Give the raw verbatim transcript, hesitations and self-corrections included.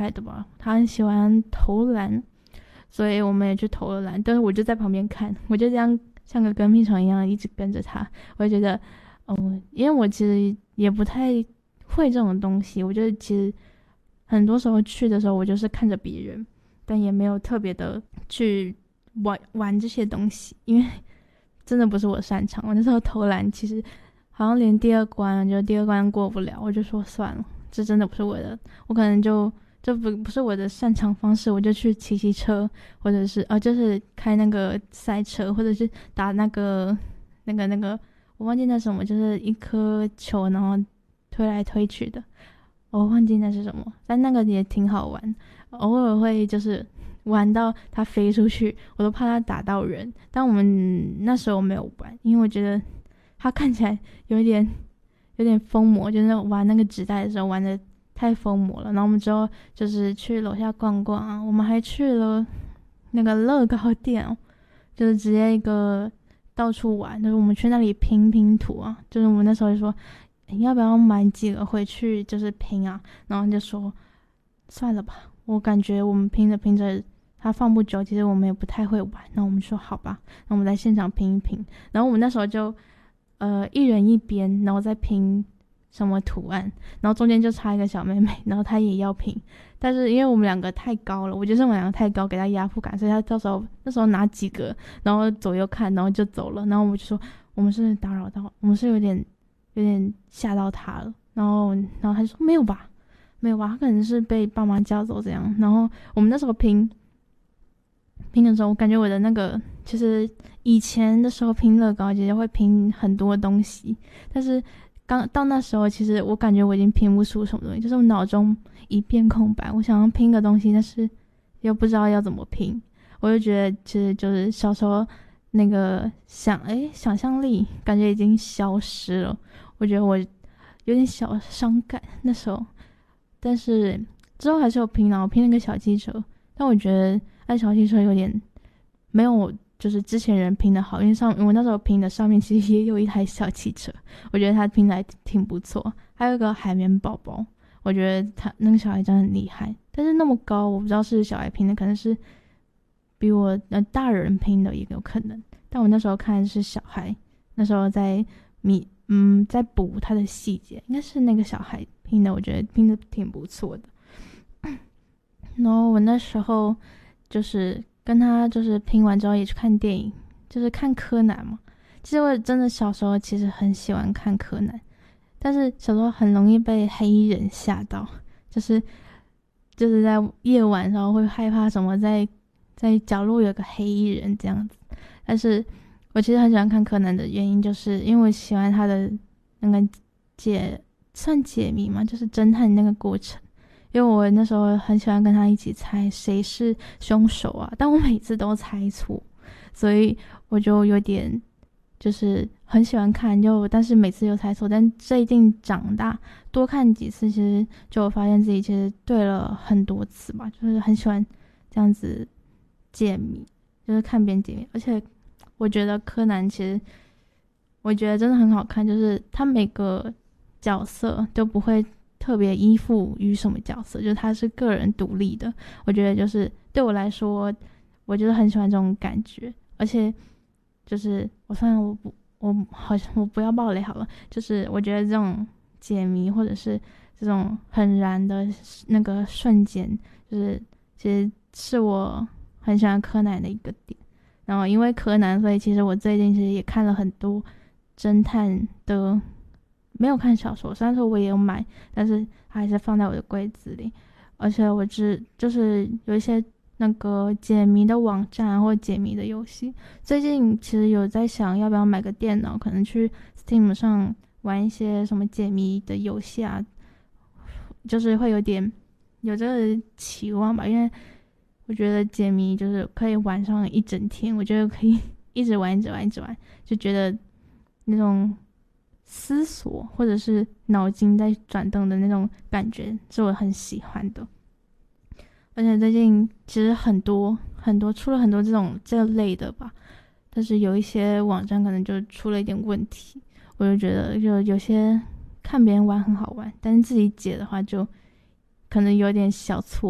害的吧，他很喜欢投篮，所以我们也去投了篮，但是我就在旁边看，我就这样像个跟屁虫一样一直跟着他。我就觉得哦，因为我其实也不太会这种东西，我觉得其实很多时候去的时候我就是看着别人，但也没有特别的去玩玩这些东西，因为真的不是我擅长。我那时候投篮其实好像连第二关就第二关过不了，我就说算了，这真的不是我的，我可能就这不不是我的擅长方式，我就去骑骑车，或者是呃就是开那个赛车，或者是打那个那个那个我忘记那什么，就是一颗球然后推来推去的，我忘记那是什么，但那个也挺好玩，偶尔会就是玩到它飞出去，我都怕它打到人。但我们那时候没有玩，因为我觉得它看起来有一点有点疯魔，就是玩那个纸袋的时候玩的太疯魔了。然后我们之后就是去楼下逛逛啊，我们还去了那个乐高店哦，就是直接一个到处玩，就是我们去那里拼拼图啊，就是我们那时候就说要不要买几个回去就是拼啊，然后就说算了吧，我感觉我们拼着拼着它放不久，其实我们也不太会玩，然后我们说好吧，那我们在现场拼一拼。然后我们那时候就呃一人一边，然后再拼什么图案，然后中间就插一个小妹妹，然后她也要拼，但是因为我们两个太高了，我觉得我们两个太高给她压迫感，所以她到时候那时候拿几个然后左右看然后就走了，然后我们就说我们是打扰到，我们是有点有点吓到她了，然后然后她就说没有吧没有吧，她可能是被爸妈叫走这样。然后我们那时候拼拼的时候，我感觉我的那个其实以前的时候拼乐高其实会拼很多东西，但是刚到那时候其实我感觉我已经拼不出什么东西，就是我脑中一片空白，我想要拼个东西但是又不知道要怎么拼。我就觉得其实就是小时候那个想诶想象力感觉已经消失了，我觉得我有点小伤感那时候。但是之后还是有拼啦，我拼那个小汽车，但我觉得那小汽车有点没有就是之前人拼的好，因为上我那时候拼的上面其实也有一台小汽车，我觉得他拼的还挺不错。还有一个海绵宝宝，我觉得他那个小孩真的很厉害，但是那么高我不知道是小孩拼的，可能是比我呃大人拼的也有可能。但我那时候看的是小孩，那时候在米嗯在补他的细节，应该是那个小孩拼的，我觉得拼的挺不错的。然后我那时候就是跟他就是拼完之后也去看电影，就是看柯南嘛。其实我真的小时候其实很喜欢看柯南，但是小时候很容易被黑衣人吓到，就是就是在夜晚然后会害怕什么在在角落有个黑衣人这样子。但是我其实很喜欢看柯南的原因，就是因为我喜欢他的那个解算解谜嘛，就是侦探那个过程。因为我那时候很喜欢跟他一起猜谁是凶手啊，但我每次都猜错，所以我就有点就是很喜欢看，就但是每次又猜错。但最近长大多看几次，其实就发现自己其实对了很多次吧，就是很喜欢这样子解谜，就是看别人解谜。而且我觉得柯南其实我觉得真的很好看，就是他每个角色都不会特别依附于什么角色，就是他是个人独立的。我觉得就是对我来说，我就是很喜欢这种感觉。而且就是我算了，我不我好像我不要爆雷好了，就是我觉得这种解谜或者是这种很燃的那个瞬间，就是其实是我很喜欢柯南的一个点。然后因为柯南，所以其实我最近其实也看了很多侦探的，没有看小说，虽然说我也有买，但是它还是放在我的柜子里。而且我只就是有一些那个解谜的网站或解谜的游戏，最近其实有在想要不要买个电脑，可能去 Steam 上玩一些什么解谜的游戏啊，就是会有点有这个期望吧。因为我觉得解谜就是可以玩上一整天，我觉得可以一直玩一直玩一直玩，就觉得那种思索或者是脑筋在转动的那种感觉是我很喜欢的。而且最近其实很多很多出了很多这种这类的吧，但是有一些网站可能就出了一点问题，我就觉得就有些看别人玩很好玩，但是自己解的话就可能有点小错